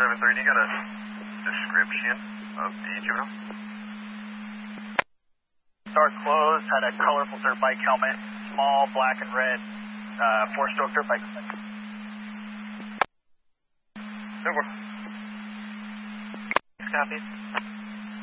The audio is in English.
7-3, do you got a description of the juvenile? Dark clothes, had a colorful dirt bike helmet, small black and red, 4-stroke dirt bike. Over. Copy.